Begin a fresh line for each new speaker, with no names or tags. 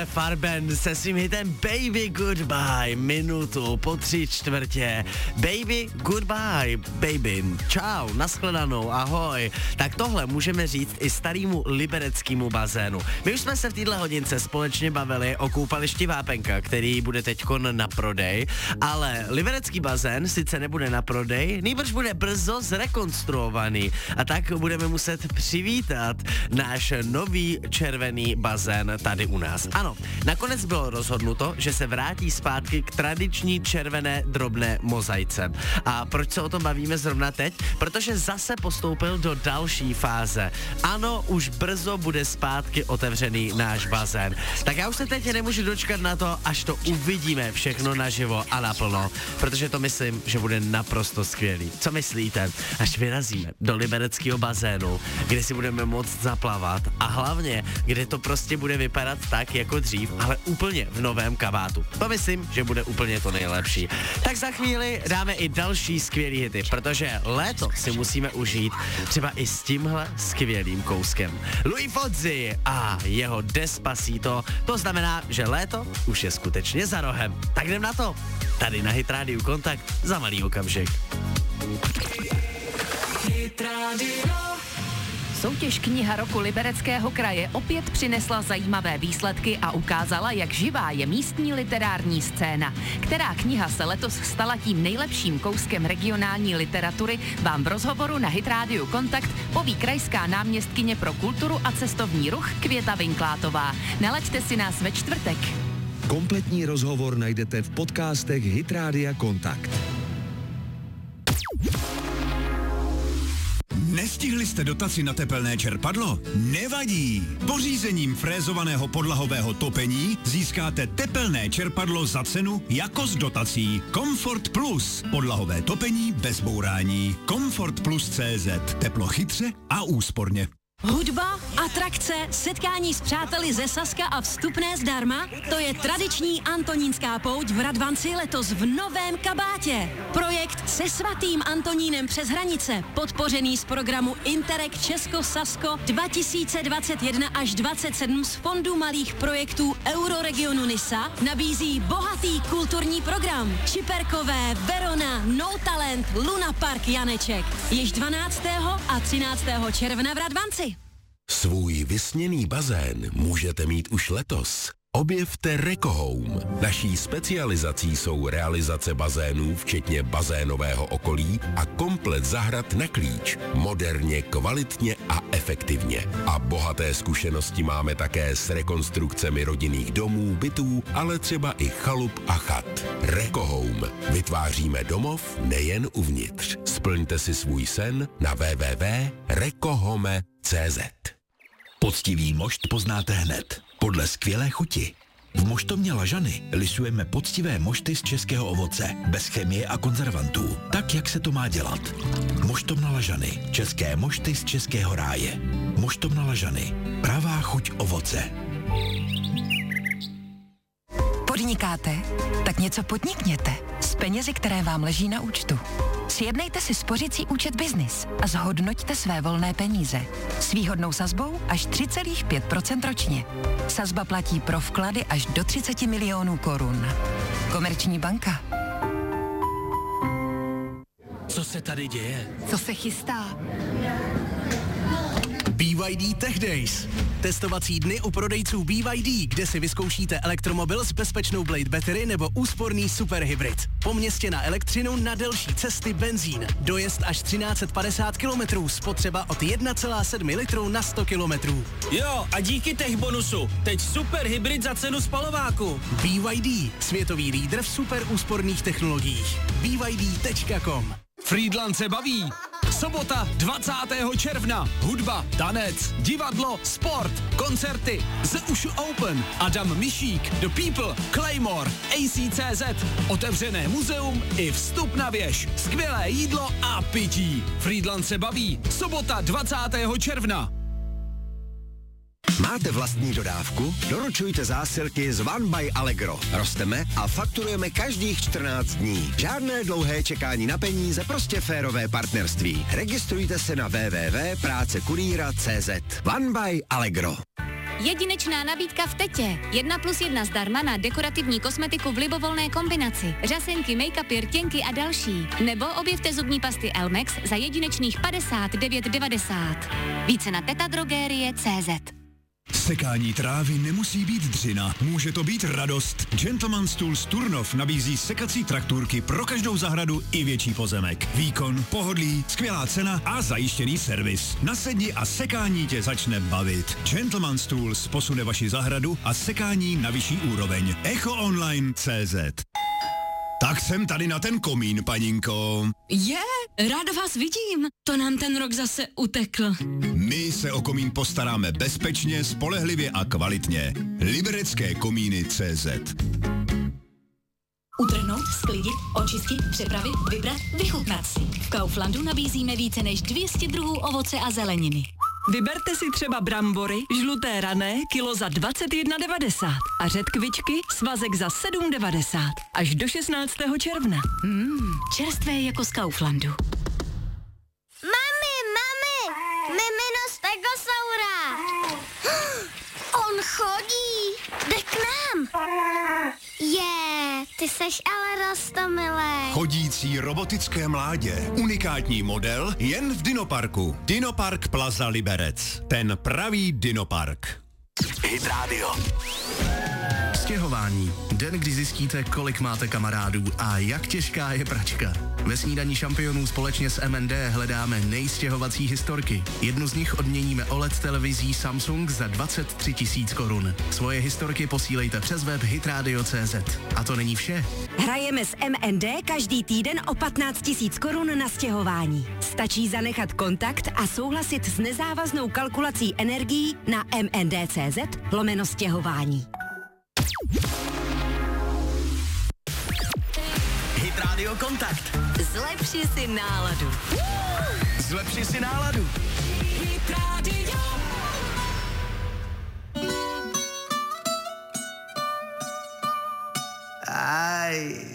tohle Farben se svým hitem Baby Goodbye, minutu po 3/4. Baby Goodbye, baby, čau, nashledanou, ahoj. Tak tohle můžeme říct i starýmu libereckému bazénu. My už jsme se v téhle hodince společně bavili o koupališti Vápenka, který bude teďkon na prodej, ale liberecký bazén sice nebude na prodej, nýbrž bude brzo zrekonstruovaný a tak budeme muset přivítat náš nový červený bazén tady u nás. Ano, nakonec bylo rozhodnuto, že se vrátí zpátky k tradiční červené drobné mozaice. A proč se o tom bavíme zrovna teď? Protože zase postoupil do další fáze. Ano, už brzo bude zpátky otevřený náš bazén. Tak já už se teď nemůžu dočkat na to, až to uvidíme všechno naživo a naplno, protože to myslím, že bude naprosto skvělý. Co myslíte? Až vyrazíme do libereckého bazénu, kde si budeme moct zaplavat a hlavně, kde to prostě bude vypadat tak jako dřív, ale úplně v novém kabátu. To myslím, že bude úplně to nejlepší. Tak za chvíli dáme i další skvělý hity, protože léto si musíme užít třeba i s tímhle skvělým kouskem. Luis Fonsi a jeho Despacito, to znamená, že léto už je skutečně za rohem. Tak jdem na to. Tady na Hit Radio Kontakt za malý okamžik.
Hit Radio.
Soutěž Kniha roku Libereckého kraje opět přinesla zajímavé výsledky a ukázala, jak živá je místní literární scéna. Která kniha se letos stala tím nejlepším kouskem regionální literatury, vám v rozhovoru na Hit Radio Kontakt poví krajská náměstkyně pro kulturu a cestovní ruch Květa Vinklátová. Nalaďte si nás ve čtvrtek.
Kompletní rozhovor najdete v podcastech Hit Rádia Kontakt.
Nestihli jste dotaci na tepelné čerpadlo? Nevadí! Pořízením frézovaného podlahového topení získáte tepelné čerpadlo za cenu jako s dotací. Comfort Plus. Podlahové topení bez bourání. Comfort Plus.cz. Teplo chytře a úsporně.
Hudba, atrakce, setkání s přáteli ze Saska a vstupné zdarma? To je tradiční antonínská pouť v Radvanci letos v novém kabátě. Projekt se svatým Antonínem přes hranice, podpořený z programu Interreg Česko-Sasko 2021 až 27 z Fondu malých projektů Euroregionu NISA, nabízí bohatý kulturní program. Čiperkové, Verona, No Talent, Luna Park Janeček. Již 12. a 13. června v Radvanci.
Svůj vysněný bazén můžete mít už letos. Objevte Reko Home. Naší specializací jsou realizace bazénů, včetně bazénového okolí a komplet zahrad na klíč. Moderně, kvalitně a efektivně. A bohaté zkušenosti máme také s rekonstrukcemi rodinných domů, bytů, ale třeba i chalup a chat. Reko Home. Vytváříme domov nejen uvnitř. Splňte si svůj sen na www.rekohome.cz.
Poctivý mošt poznáte hned. Podle skvělé chuti. V Moštovně Lažany lisujeme poctivé mošty z českého ovoce, bez chemie a konzervantů. Tak, jak se to má dělat. Moštovna Lažany. České mošty z českého ráje. Moštovna Lažany. Pravá chuť ovoce.
Podnikáte? Tak něco podnikněte. S penězi, které vám leží na účtu. Sjednejte si spořící účet Biznis a zhodnoťte své volné peníze. S výhodnou sazbou až 3,5% ročně. Sazba platí pro vklady až do 30 milionů korun. Komerční banka.
Co se tady děje?
Co se chystá?
BYD Tech Days. Testovací dny u prodejců BYD, kde si vyzkoušíte elektromobil s bezpečnou Blade Battery nebo úsporný superhybrid. Po městě na elektřinu, na delší cesty benzín. Dojezd až 1350 km, spotřeba od 1,7 litru na 100 km.
Jo, a díky Tech bonusu, teď superhybrid za cenu spalováku.
BYD, světový lídr v super úsporných technologiích. BYD.com.
Frýdlant se baví. Sobota 20. června. Hudba, tanec, divadlo, sport, koncerty. The Ushu Open, Adam Mišík, The People, Claymore, AC.cz. Otevřené muzeum i vstup na věž. Skvělé jídlo a pití. Frýdlant se baví. Sobota 20. června.
Máte vlastní dodávku? Doručujte zásilky z One by Allegro. Rosteme a fakturujeme každých 14 dní. Žádné dlouhé čekání na peníze, prostě férové partnerství. Registrujte se na www.prácekurýra.cz. One by Allegro.
Jedinečná nabídka v Tetě. 1+1 zdarma na dekorativní kosmetiku v libovolné kombinaci. Řasenky, make-upy, rtěnky a další. Nebo objevte zubní pasty Elmex za jedinečných 59,90. Více na tetadrogerie.cz.
Sekání trávy nemusí být dřina, může to být radost. Gentleman's Tools Turnov nabízí sekací traktůrky pro každou zahradu i větší pozemek. Výkon, pohodlí, skvělá cena a zajištěný servis. Nasedni a sekání tě začne bavit. Gentleman's Tools posune vaši zahradu a sekání na vyšší úroveň. EchoOnline.cz. Tak jsem tady na ten komín, paninko.
Ráda vás vidím. To nám ten rok zase utekl.
My se o komín postaráme bezpečně, spolehlivě a kvalitně. Liberecké komíny.cz.
Utrhnout, sklidit, očistit, přepravit, vybrat, vychutnat si. V Kauflandu nabízíme více než 200 druhů ovoce a zeleniny.
Vyberte si třeba brambory, žluté rané, kilo za 21,90 a řetkvičky, svazek za 7,90 až do 16. června.
Čerstvé jako z Kauflandu.
Mami, mimino Stegosaura. On chodí, jde k nám. Ty seš ale roztomilej.
Chodící robotické mládě. Unikátní model jen v Dinoparku. Dinopark Plaza Liberec. Ten pravý Dinopark.
Hit Radio. Stěhování. Den, kdy zjistíte, kolik máte kamarádů a jak těžká je pračka. Ve snídani šampionů společně s MND hledáme nejstěhovací historky. Jednu z nich odměníme OLED televizí Samsung za 23 000 korun. Svoje historky posílejte přes web hitradio.cz. A to není vše.
Hrajeme s MND každý týden o 15 000 korun na stěhování. Stačí zanechat kontakt a souhlasit s nezávaznou kalkulací energií na mnd.cz/stěhování.
Hit Radio Kontakt.
Zlepši si náladu.
Zlepši si náladu.
Hit Radio.
Aj.